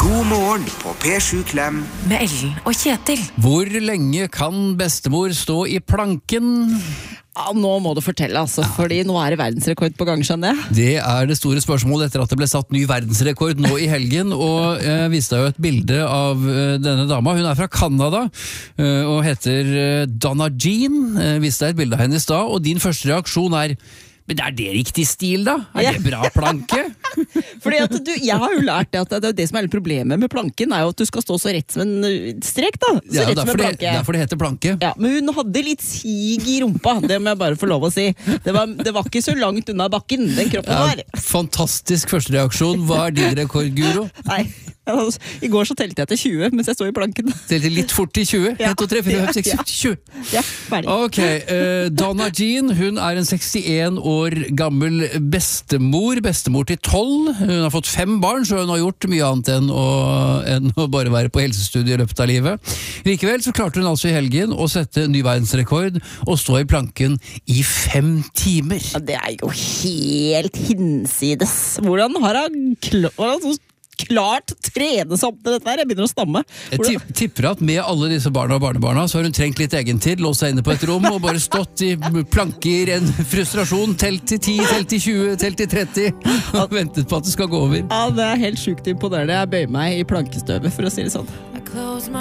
God morgen på P7 Klem. Med Ellen og Kjetil. Hvor lenge kan bestemor stå i planken? Ja, nå må du fortelle, altså, fordi nå det verdensrekord på gang, skjønner jeg. Det det store spørsmålet etter at det ble satt ny verdensrekord nå i helgen, og jeg viste deg jo et bilde av denne dama. Hun fra Canada og heter Donna Jean. Viste deg et bilde av henne i stad, og din første reaksjon men det riktig stil da? Det bra planke? Fordi at jeg har jo lært at det som litt problemet med planken jo at du skal stå så rett som en strek da. Så rett som en planke. Derfor det heter planke. Ja, men hun hadde litt sig i rumpa, det må jeg bare få lov å si. Det var ikke så langt unna bakken, den kroppen var. Fantastisk første reaksjon. Hva din rekord, Guro? Nei, i går så telte jeg til 20 mens jeg stod i planken. Telte litt fort til 20? 1, 2, 3, 4, 5, 6, 7, 20. Ja, ferdig. Ok, Donna Jean, hun en 61 år gammel bestemor til 12. Hun har fått 5 barn, så hun har gjort mye annet enn å bare være på helsestudie i løpet av livet. Likevel så klarte hun altså i helgen å sette ny verdensrekord og stå i planken i 5 timer. Ja, det jo helt hinsides. Hvordan har han klart å trene seg opp til dette her? Jeg begynner å stamme. Jeg tipper at med alle disse barna og barnebarna så har hun trengt litt egentid, låst seg inne på et rom og bare stått i planker, en frustrasjon, telt til 10, telt til 20, telt til 30 og ventet på at det skal gå over. Ja, det helt sjukt imponerende. Jeg bøyer meg i plankestøvet, for å si det sånn.